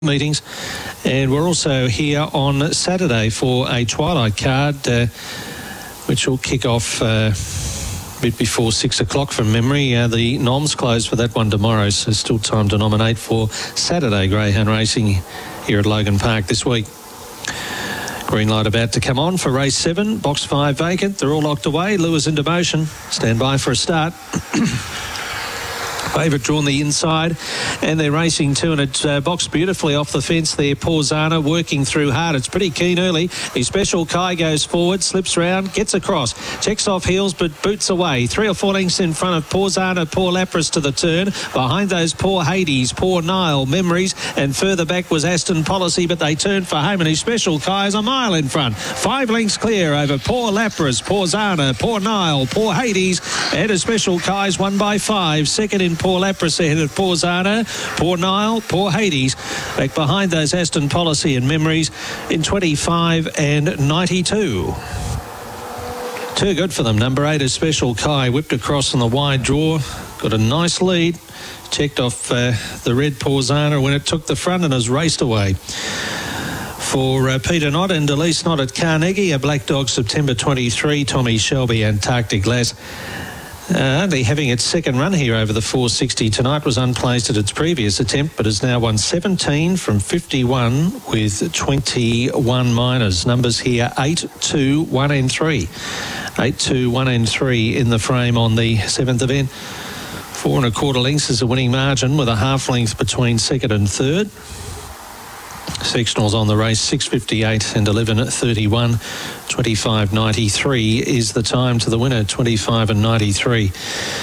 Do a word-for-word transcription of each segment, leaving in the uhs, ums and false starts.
meetings, and we're also here on Saturday for a twilight card uh, which will kick off uh, a bit before six o'clock from memory. Uh, the noms close for that one tomorrow, so still time to nominate for Saturday greyhound racing here at Logan Park this week. Green light about to come on for race seven, box five vacant. They're all locked away. Lures into motion. Stand by for a start. Favourite drawn the inside, and they're racing too, and it uh, boxed beautifully off the fence there. Porzana working through hard. It's pretty keen early. His Special Kai goes forward, slips round, gets across, checks off heels but boots away. Three or four lengths in front of Porzana. Poor Lapras to the turn. Behind those, Poor Hades, Poor Nile, Memories, and further back was Aston Policy, but they turned for home, and his Special Kai is a mile in front. Five lengths clear over Poor Lapras, Porzana, Poor Nile, Poor Hades, and a Special Kai's won by five. Second in Poor Lapras ahead of Porzana, Poor Nile, Poor Hades. Back behind those Aston Policy and Memories in twenty-five and ninety-two. Too good for them. Number eight is Special Kai, whipped across on the wide draw. Got a nice lead. Checked off uh, the red Porzana when it took the front and has raced away. For uh, Peter Knott and Elise Knott at Carnegie, a Black Dog September twenty-three, Tommy Shelby, Antarctic Glass. Uh, only having its second run here over the four sixty tonight, was unplaced at its previous attempt, but has now won seventeen from fifty-one with twenty-one minors. Numbers here eight, two, one and three. eight, two, one and three in the frame on the seventh event. Four and a quarter lengths is a winning margin with a half length between second and third. Sectionals on the race, six fifty-eight and eleven thirty-one. twenty-five ninety-three is the time to the winner, twenty-five and ninety-three.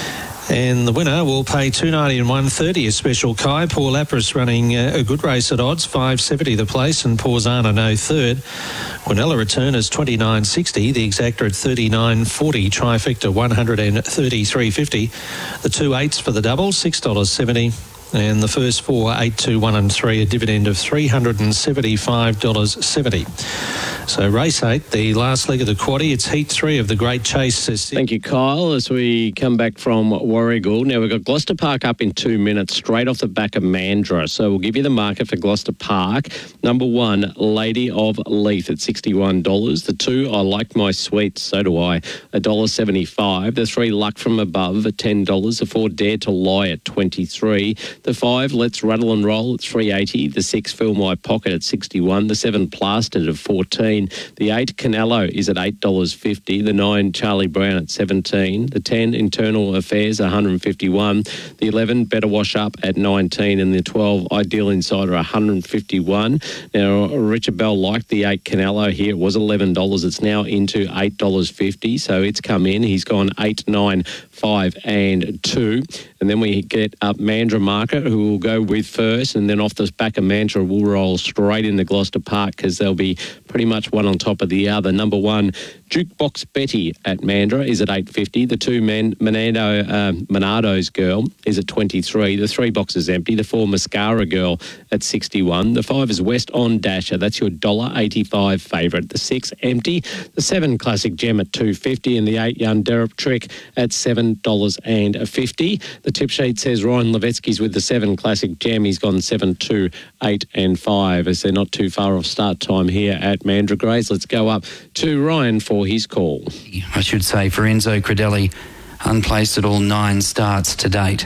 And the winner will pay two ninety and one thirty. A Special Kai. Poor Lapras running uh, a good race at odds, five seventy the place, and Porzana no third. Quinella return is twenty-nine sixty. The exacta at thirty-nine forty. Trifecta one thirty-three fifty. The two eights for the double, six dollars seventy. And the first four, eight, two, one and three, a dividend of three hundred seventy-five dollars seventy. So race eight, the last leg of the quaddie. It's heat three of the Great Chase. Thank you, Kyle. As we come back from Warragul, now we've got Gloucester Park up in two minutes, straight off the back of Mandurah. So we'll give you the market for Gloucester Park. Number one, Lady of Leith at sixty-one dollars. The two, I Like My Sweet, so do I, one dollar seventy-five. The three, Luck From Above at ten dollars. The four, Dare to Lie at twenty-three dollars. The five, Let's Rattle and Roll at three eighty. The six, Fill My Pocket at sixty-one. The seven, Plastered at fourteen. The eight, Canelo is at eight dollars fifty. The nine, Charlie Brown at seventeen. The ten, Internal Affairs one hundred fifty-one. The eleven, Better Wash Up at nineteen. And the twelve, Ideal Insider one hundred fifty-one. Now, Richard Bell liked the eight Canelo here. It was eleven dollars. It's now into eight dollars fifty. So it's come in. He's gone eight, nine, five and two. And then we get up Mandurah Market, who will go with first, and then off the back of Mandurah we'll roll straight into Gloucester Park because they'll be pretty much one on top of the other. Number one, Jukebox Betty at Mandurah is at eight fifty. The two, Man, Monado, uh, Monado's Girl is at twenty-three. The three, Boxes Empty. The four, Mascara Girl at sixty-one. The five is West on Dasher. That's your one dollar eighty-five favourite. The six, Empty. The seven, Classic Gem at two fifty. And the eight, Young Derop Trick at seven dollars fifty. The tip sheet says Ryan Levetsky's with the seven, Classic Gem. He's gone seven, two, eight and five as they're not too far off start time here at Mandurah Grays. Let's go up to Ryan for his call. I should say for Enzo Credelli, unplaced at all nine starts to date.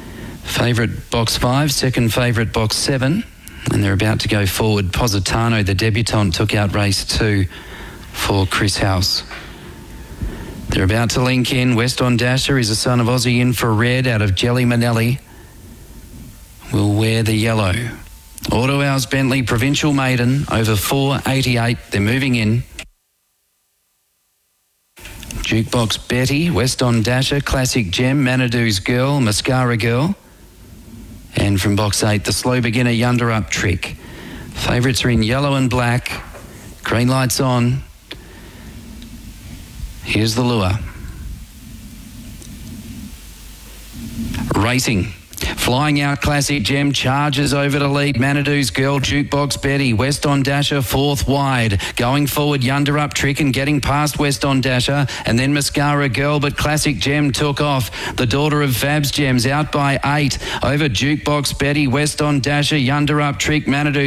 Favourite box five, second favourite box seven, and they're about to go forward. Positano, the debutant, took out race two for Chris House. They're about to link in. West on Dasher is a son of Aussie Infrared out of Jelly Manelli. Will wear the yellow. Auto Hours Bentley Provincial Maiden over four eighty-eight. They're moving in. Jukebox Betty, West on Dasher, Classic Gem, Manidu's Girl, Mascara Girl. And from box eight, the slow beginner Yunder Up Trick. Favourites are in yellow and black. Green lights on. Here's the lure. Racing. Flying out, Classic Gem charges over to lead. Manidu's Girl, Jukebox Betty, West on Dasher, fourth wide. Going forward, Yunder Up Trick and getting past West on Dasher, and then Mascara Girl, but Classic Gem took off. The daughter of Fabs Gems out by eight over Jukebox Betty, West on Dasher, Yunder Up Trick, Manidu.